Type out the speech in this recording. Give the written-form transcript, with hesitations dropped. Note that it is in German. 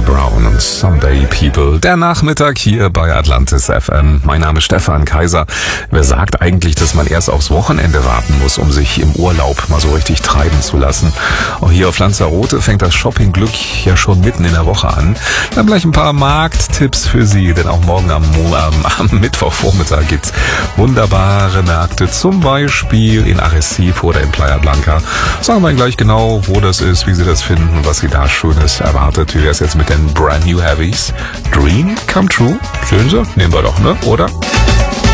Brown und Someday People. Der Nachmittag hier bei Atlantis FM. Mein Name ist Stefan Kaiser. Wer sagt eigentlich, dass man erst aufs Wochenende warten muss, um sich im Urlaub mal so richtig treiben zu lassen? Auch hier auf Lanzarote fängt das Shoppingglück ja schon mitten in der Woche an. Dann gleich ein paar Markttipps für Sie, denn auch morgen am Mittwochvormittag gibt's wunderbare Märkte, zum Beispiel in Arrecife oder in Playa Blanca. Sagen wir Ihnen gleich genau, wo das ist, wie Sie das finden, was Sie da Schönes erwartet. Wie wäre es jetzt mit den Brand New Heavies? Dream Come True? Sehen Sie? Nehmen wir doch, ne? Oder?